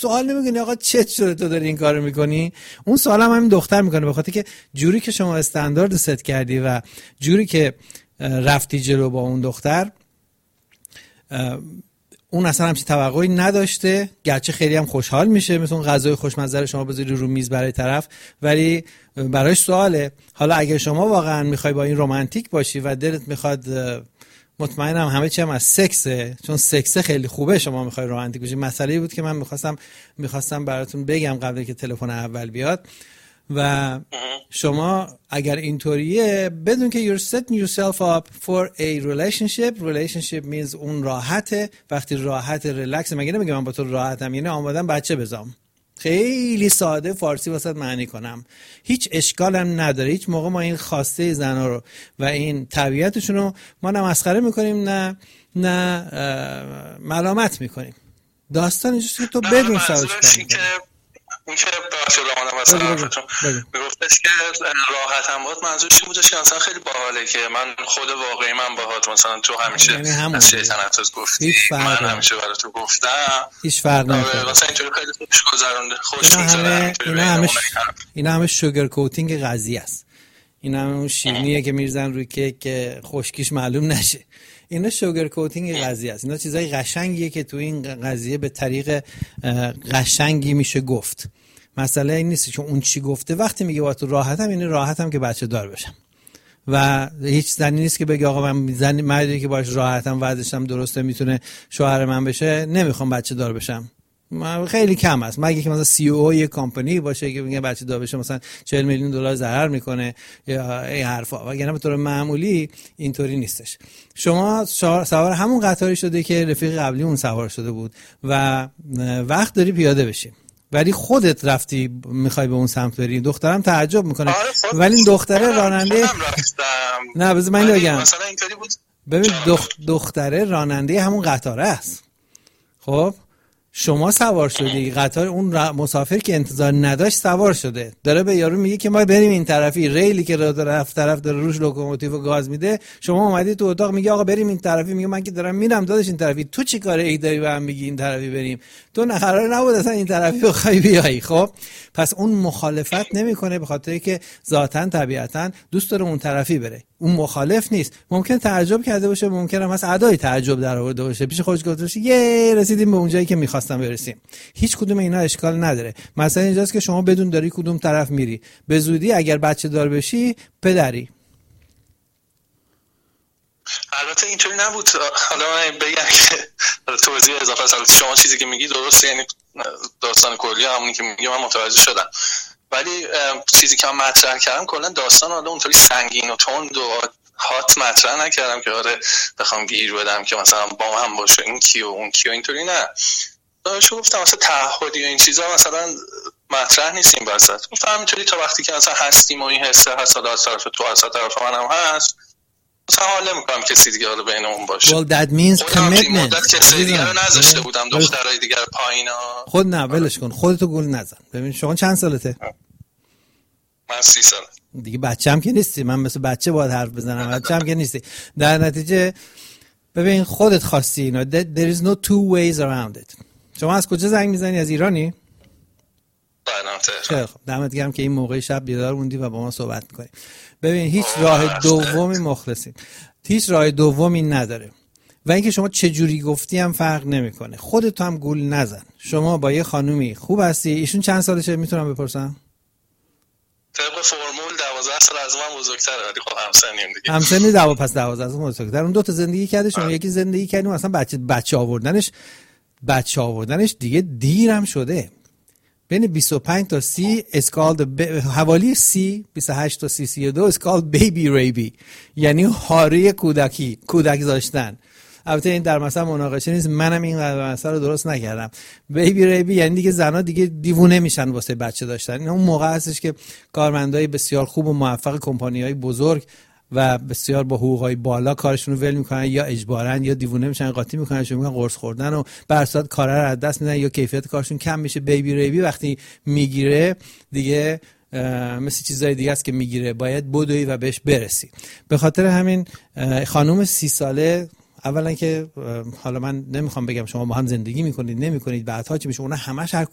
سوال نمیکنی آقا چه شده تو داری این کارو میکنی؟ اون سوال هم همین دختر میکنه، به خاطر که جوری که شما استاندارد ست کردی و جوری که رفتی جلو با اون دختر، اون اصلا همچین توقعی نداشته، گرچه خیلی هم خوشحال میشه مثلا غذای خوشمزه رو شما بذاری رو میز برای طرف، ولی برایش سواله. حالا اگه شما واقعا میخوای با این رمانتیک باشی و دلت میخواد، مطمئنم همه چی هم از سکسه، چون سکسه خیلی خوبه، شما میخوای رمانتیک باشی. مسئله بود که من میخواستم براتون بگم قبل که تلفن اول بیاد. و شما اگر اینطوریه بدون که you're setting yourself up for a relationship means اون راحته. وقتی راحت ریلکس، مگه نمیگم من با تو راحتم، یعنی آمادم بچه بزام. خیلی ساده فارسی واسط معنی کنم، هیچ اشکالم نداره. هیچ موقع ما این خواسته زنا رو و این طبیعتشون رو ما نه مسخره میکنیم نه ملامت میکنیم. داستان اینجاست که تو بدون سوالش کنی. این که بخش رمانم مثلا میگفتش که راحت هم بود، منظورش این بودش که مثلا خیلی باحاله که من خود واقعی من باهات مثلا تو همیشه از شیطنت گفتی، من همیشه برای تو گفتم، هیچ فرق نمیکنه. مثلا اینطوری خیلی خوش گذرونده. اینا همه شوگر کوتینگ قضیه است. اینا همه اون شیرینیه که میرزن روی کیک که خشکیش معلوم نشه. اینا شوگر کوتینگ قضیه است. اینا چیزای قشنگیه که تو این قضیه به طریق قشنگی میشه گفت. مسئله این نیست که اون چی گفته. وقتی میگه با تو راحتم، یعنی راحتم که بچه دار بشم. و هیچ زنی نیست که بگه آقا من زنی مردی که باش راحتم وضعشم درسته میتونه شوهر من بشه، نمیخوام بچه دار بشم. خیلی کم است. مگه که مثلا سی او یه کمپانی باشه که میگه بچه دار بشه مثلا 40 میلیون دلار ضرر میکنه یا این حرفا، وگرنه به طور معمولی اینطوری نیستش. شما سوار همون قطاری شده که رفیق قبلی اون سوار شده بود و وقت داری پیاده بشی، ولی خودت رفتی میخوای به اون سمت بری. دخترم تعجب میکنه. ولی این دختره راننده نه بذار من بگم، مثلا اینطوری بود. ببین دختره راننده همون قطاره است. خب شما سوار شدی، قطار اون مسافر که انتظار نداشت سوار شده، داره به یارو میگه که ما بریم این طرفی، ریلی که طرف داره روش لوکوموتیو گاز میده، شما اومدی تو اتاق میگه آقا بریم این طرفی، میگه من که دارم میرم داداش این طرفی، تو چی کاره ای داری به من میگی این طرفی بریم؟ تو نه قرار نبود اصلا این طرفی بخوای بیای. خب پس اون مخالفت نمیکنه به خاطر که ذاتاً طبیعتاً دوست داره اون طرفی بره. اون مخالف نیست. ممکن تعجب کرده باشه، ممکن هم از ادای تعجب در آورده باشه، پیش خودش گفته باشه یه رسیدیم به اونجایی که می‌خواستم برسیم. هیچ کدوم اینا اشکال نداره. مثلا اینجاست که شما بدون داری کدوم طرف میری. به زودی اگر بچه دار بشی پدری. البته اینطوری نبود. حالا من بگم که توضیح اضافه است. شما چیزی که میگی درسته، یعنی داستان کلی همونی که میگم من متوجه شدم، ولی چیزی که من مطرح کردم کلا داستان حالا اونطوری سنگین و تند و هات مطرح نکردم که آره بخوام گیر بدم که مثلا با هم باشه این کیو اون کیو، اینطوری نه. داشتم گفتم مثلا تعهدی و این چیزا مثلا مطرح نیست این وسط. گفتم همینطوری تا وقتی که مثلا هستیم و این حسه هست از طرف تو از طرف منم هست، مثلا حال نمی‌کنم کسی دیگه رو بینمون باشه. Well that means commitment. مدت کسی دیگه رو نذاشته بودم، دخترای دیگه پایینا. خود نه ولش کن، خودتو گول نزن. ببین شما چند سالته؟ من 30 سالم. دیگه بچه‌م که نیستی، من مثل بچه باید حرف بزنم، بچه‌م که نیستی. در نتیجه ببین خودت خواستی اینا. There is no two ways around it. شما از کجا زنگ میزنی؟ از ایرانی؟ خیلی خب دمت گرم که این موقع شب بیدار موندی و با ما صحبت می‌کنی. ببین هیچ راه دومی مخلصین، هیچ راه دومی نداره. و اینکه شما چه جوری گفتی هم فرق نمیکنه. خودت هم گول نزن. شما با یه خانومی خوب هستی. ایشون چند سالشه میتونم بپرسم؟ طبق فرمول 12 سال از من بزرگتره، ولی خب همسنیم دیگه. همسنی 12 پس 12 از من بزرگتر. اون دو تا زندگی کرده، شما یکی زندگی کردیم، اصلا بچه آوردنش دیگه دیرم شده. بین 25 تا 30 اسکالد حوالی 30 28 تا 32 اسکالد بیبی ریبی، یعنی هاره کودک داشتن. البته این در مثلا مناقشه نیست، منم این مثلا رو درست نکردم. بیبی ریبی یعنی دیگه زنا دیگه دیوونه میشن واسه بچه داشتن. این اون موقع هستش که کارمندای بسیار خوب و موفق کمپانی‌های بزرگ و بسیار با حقوقای بالا کارشون رو ول میکنن، یا اجبارن یا دیوونه میشن قاطی میکنن، شروع میکنن قرص خوردن و به هر صورت کارا رو از دست میدن یا کیفیت کارشون کم میشه. بیبی ریبی وقتی میگیره دیگه مثل چیزای دیگه است که میگیره، باید بدوی و بهش برسی. به خاطر همین خانم 30 ساله، اولا که حالا من نمیخوام بگم شما با هم زندگی میکنید نمیکنید بعدها چی میشه، اونها همش هر